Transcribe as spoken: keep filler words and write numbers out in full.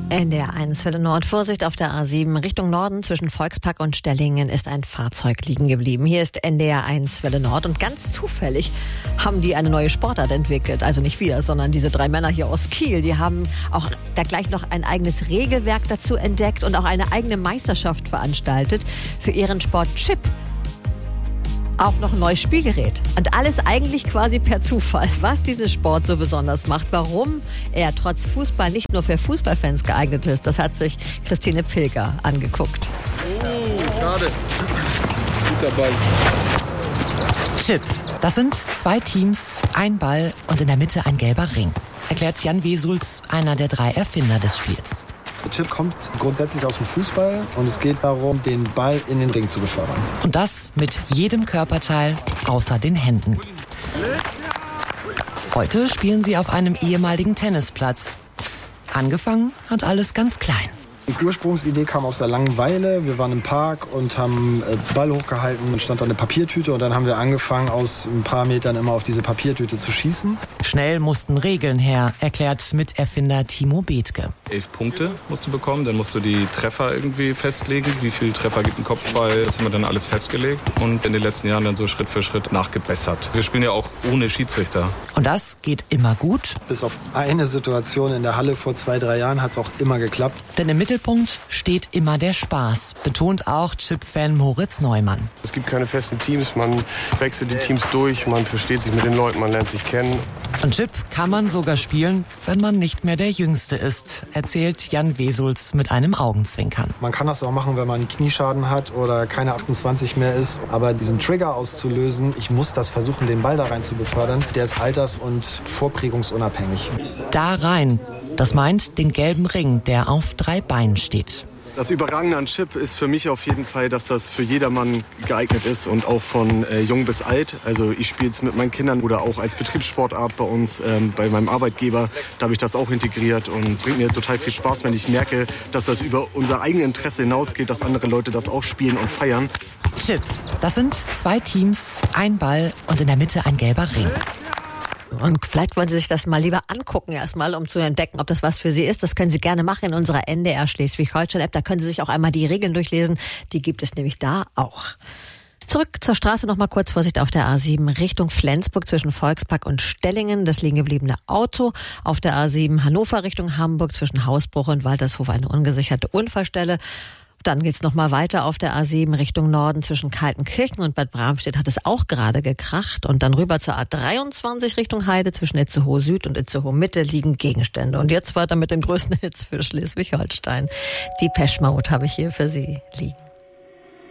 N D R eins Welle Nord. Vorsicht auf der A sieben Richtung Norden zwischen Volkspark und Stellingen ist ein Fahrzeug liegen geblieben. Hier ist N D R eins Welle Nord und ganz zufällig haben die eine neue Sportart entwickelt. Also nicht wir, sondern diese drei Männer hier aus Kiel. Die haben auch da gleich noch ein eigenes Regelwerk dazu entdeckt und auch eine eigene Meisterschaft veranstaltet für ihren Sport Chip. Auch noch ein neues Spielgerät. Und alles eigentlich quasi per Zufall. Was diesen Sport so besonders macht, warum er trotz Fußball nicht nur für Fußballfans geeignet ist, das hat sich Christine Pilger angeguckt. Oh, schade. Guter Ball. Chip, das sind zwei Teams, ein Ball und in der Mitte ein gelber Ring, erklärt Jan Wesuls, einer der drei Erfinder des Spiels. Der Chip kommt grundsätzlich aus dem Fußball und es geht darum, den Ball in den Ring zu befördern. Und das mit jedem Körperteil außer den Händen. Heute spielen sie auf einem ehemaligen Tennisplatz. Angefangen hat alles ganz klein. Die Ursprungsidee kam aus der Langeweile. Wir waren im Park und haben Ball hochgehalten und stand da eine Papiertüte. Und dann haben wir angefangen, aus ein paar Metern immer auf diese Papiertüte zu schießen. Schnell mussten Regeln her, erklärt Miterfinder Timo Bethke. Elf Punkte musst du bekommen, dann musst du die Treffer irgendwie festlegen. Wie viele Treffer gibt ein Kopfball? Das haben wir dann alles festgelegt und in den letzten Jahren dann so Schritt für Schritt nachgebessert. Wir spielen ja auch ohne Schiedsrichter. Und das geht immer gut? Bis auf eine Situation in der Halle vor zwei, drei Jahren hat es auch immer geklappt. Denn im Mittelpunkt steht immer der Spaß, betont auch Chip-Fan Moritz Neumann. Es gibt keine festen Teams, man wechselt die Teams durch, man versteht sich mit den Leuten, man lernt sich kennen. Und Chip kann man sogar spielen, wenn man nicht mehr der Jüngste ist, erzählt Jan Wesuls mit einem Augenzwinkern. Man kann das auch machen, wenn man einen Knieschaden hat oder keine achtundzwanzig mehr ist. Aber diesen Trigger auszulösen, ich muss das versuchen, den Ball da rein zu befördern, der ist alters- und vorprägungsunabhängig. Da rein, das meint den gelben Ring, der auf drei Beinen steht. Das Überragende an Chip ist für mich auf jeden Fall, dass das für jedermann geeignet ist und auch von äh, jung bis alt. Also ich spiele es mit meinen Kindern oder auch als Betriebssportart bei uns, ähm, bei meinem Arbeitgeber. Da habe ich das auch integriert und bringt mir total viel Spaß, wenn ich merke, dass das über unser eigenes Interesse hinausgeht, dass andere Leute das auch spielen und feiern. Chip, das sind zwei Teams, ein Ball und in der Mitte ein gelber Ring. Und vielleicht wollen Sie sich das mal lieber angucken erstmal, um zu entdecken, ob das was für Sie ist. Das können Sie gerne machen in unserer N D R Schleswig-Holstein-App. Da können Sie sich auch einmal die Regeln durchlesen. Die gibt es nämlich da auch. Zurück zur Straße noch mal kurz. Vorsicht auf der A sieben Richtung Flensburg zwischen Volkspark und Stellingen. Das liegen gebliebene Auto. Auf der A sieben Hannover Richtung Hamburg zwischen Hausbruch und Waltershof eine ungesicherte Unfallstelle. Dann geht's noch mal weiter auf der A sieben Richtung Norden zwischen Kaltenkirchen und Bad Bramstedt hat es auch gerade gekracht. Und dann rüber zur A dreiundzwanzig Richtung Heide zwischen Itzehoe Süd und Itzehoe Mitte liegen Gegenstände. Und jetzt weiter mit den größten Hits für Schleswig-Holstein. Die Depeche Mode habe ich hier für Sie liegen.